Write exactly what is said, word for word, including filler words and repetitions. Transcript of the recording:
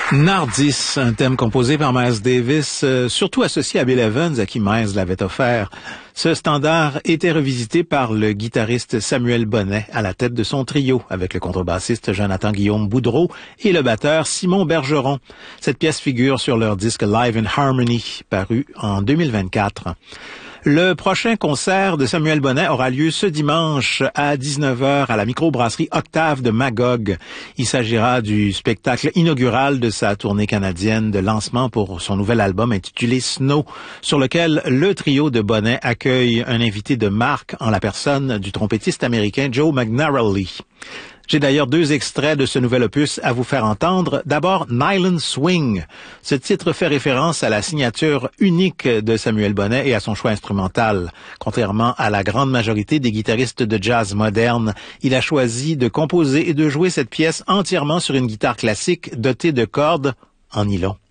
Nardis, un thème composé par Miles Davis, euh, surtout associé à Bill Evans, à qui Miles l'avait offert. Ce standard était revisité par le guitariste Samuel Bonnet à la tête de son trio, avec le contrebassiste Jonathan-Guillaume Boudreau et le batteur Simon Bergeron. Cette pièce figure sur leur disque Live in Harmony, paru en deux mille vingt-quatre. Le prochain concert de Samuel Bonnet aura lieu ce dimanche à dix-neuf heures à la microbrasserie Octave de Magog. Il s'agira du spectacle inaugural de sa tournée canadienne de lancement pour son nouvel album intitulé Snow, sur lequel le trio de Bonnet accueille un invité de marque en la personne du trompettiste américain Joe McNarally. J'ai d'ailleurs deux extraits de ce nouvel opus à vous faire entendre. D'abord, Nylon Swing. Ce titre fait référence à la signature unique de Samuel Bonnet et à son choix instrumental. Contrairement à la grande majorité des guitaristes de jazz modernes, il a choisi de composer et de jouer cette pièce entièrement sur une guitare classique dotée de cordes en nylon.